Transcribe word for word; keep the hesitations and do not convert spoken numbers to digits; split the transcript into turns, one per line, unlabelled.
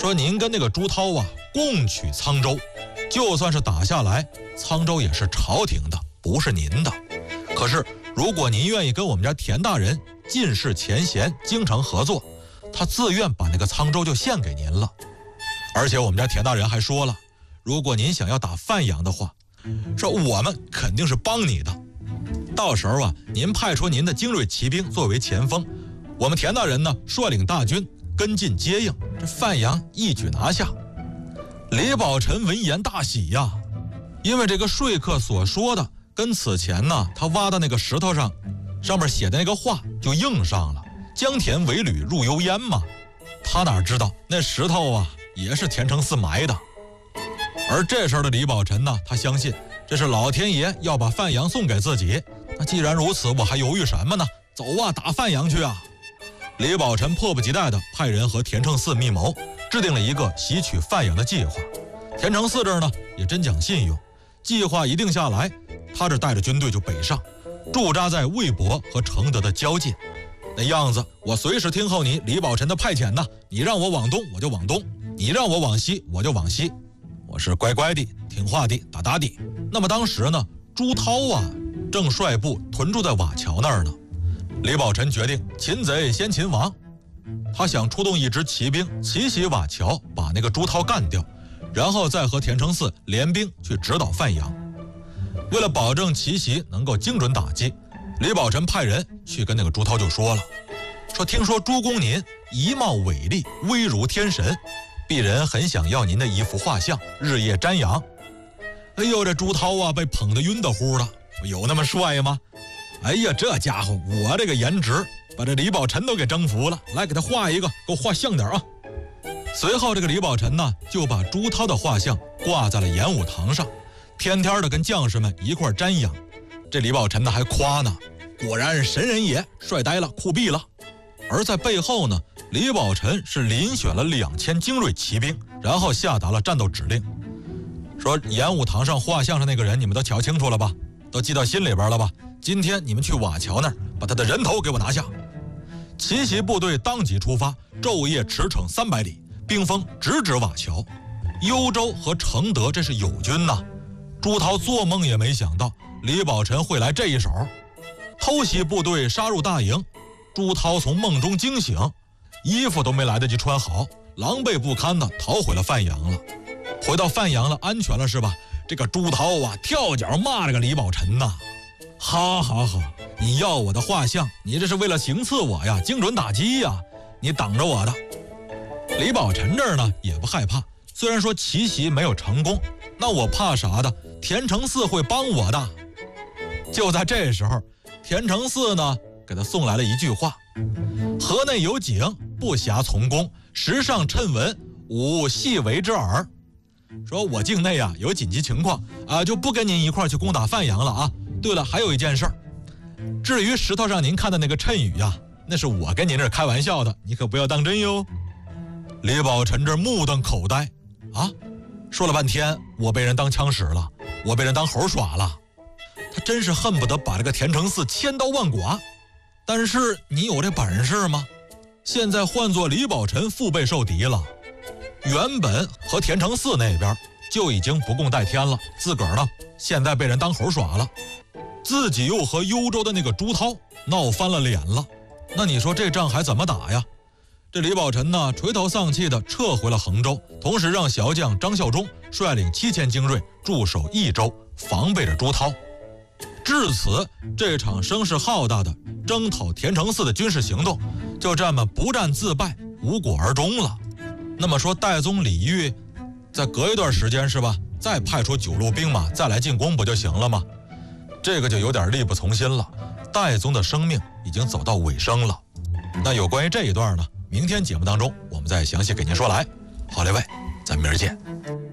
说您跟那个朱涛啊共取沧州，就算是打下来，沧州也是朝廷的，不是您的。可是如果您愿意跟我们家田大人尽释前嫌，京城合作，他自愿把那个沧州就献给您了。而且我们家田大人还说了，如果您想要打范阳的话，说我们肯定是帮你的。到时候啊，您派出您的精锐骑兵作为前锋，我们田大人呢率领大军跟进接应，这范阳一举拿下。李宝臣闻言大喜呀，因为这个说客所说的跟此前呢他挖的那个石头上上面写的那个话就应上了，江田为履入幽烟嘛。他哪知道那石头啊也是田承嗣埋的。而这时候的李宝臣呢，他相信这是老天爷要把范阳送给自己，那既然如此，我还犹豫什么呢？走啊，打范阳去啊！李宝臣迫不及待地派人和田承嗣密谋，制定了一个袭取范阳的计划。田承嗣这儿呢也真讲信用，计划一定下来，他这带着军队就北上，驻扎在魏博和承德的交界。那样子，我随时听候你李宝臣的派遣呢，你让我往东我就往东，你让我往西我就往西，我是乖乖的听话的打打的。那么当时呢，朱涛啊正率部屯驻在瓦桥那儿呢。李宝臣决定擒贼先擒王，他想出动一支骑兵奇袭瓦桥，把那个朱涛干掉，然后再和田承嗣联兵去直捣范阳。为了保证奇袭能够精准打击，李宝臣派人去跟那个朱涛就说了，说听说朱公您仪貌伟丽，威如天神，鄙人很想要您的一幅画像，日夜瞻仰。哎呦，这朱涛啊被捧得晕得乎的，有那么帅吗？哎呀，这家伙我这个颜值把这李宝臣都给征服了，来给他画一个，给我画像点啊。随后这个李宝臣呢就把朱涛的画像挂在了演武堂上，天天的跟将士们一块瞻仰。这李宝臣呢还夸呢，果然是神人也，帅呆了，酷毙了。而在背后呢，李宝臣是遴选了两千精锐骑兵，然后下达了战斗指令，说演武堂上画像上那个人你们都瞧清楚了吧，都记到心里边了吧，今天你们去瓦桥那儿把他的人头给我拿下。奇袭部队当即出发，昼夜驰骋三百里，兵锋直指瓦桥。幽州和承德这是友军呐，朱涛做梦也没想到李宝臣会来这一手。偷袭部队杀入大营，朱涛从梦中惊醒，衣服都没来得及穿好，狼狈不堪地逃回了范阳了。回到范阳了，安全了是吧？这个朱涛啊跳脚骂这个李宝臣呐，哈哈哈，你要我的画像，你这是为了行刺我呀，精准打击呀，你等着我的。李宝臣这儿呢也不害怕，虽然说奇袭没有成功，那我怕啥的？田承嗣会帮我的。就在这时候，田承嗣呢给他送来了一句话：河内有井，不暇从公，时上趁闻，吾细为之耳。说我境内啊有紧急情况啊，就不跟您一块去攻打范阳了啊。对了，还有一件事儿，至于石头上您看的那个谶语呀、啊，那是我跟您这开玩笑的，你可不要当真哟。李宝臣这目瞪口呆啊，说了半天我被人当枪使了，我被人当猴耍了，他真是恨不得把这个田承嗣千刀万剐。但是你有这本事吗？现在换作李宝臣腹背受敌了，原本和田承嗣那边就已经不共戴天了，自个儿呢现在被人当猴耍了，自己又和幽州的那个朱涛闹翻了脸了，那你说这仗还怎么打呀？这李宝臣呢垂头丧气地撤回了衡州，同时让骁将张孝忠率领七千精锐驻守益州，防备着朱涛。至此，这场声势浩大的征讨田承嗣的军事行动就这么不战自败，无果而终了。那么说代宗李煜再隔一段时间是吧，再派出九路兵马再来进攻不就行了吗？这个就有点力不从心了，代宗的生命已经走到尾声了。那有关于这一段呢，明天节目当中我们再详细给您说来。好嘞，喂，咱明儿见。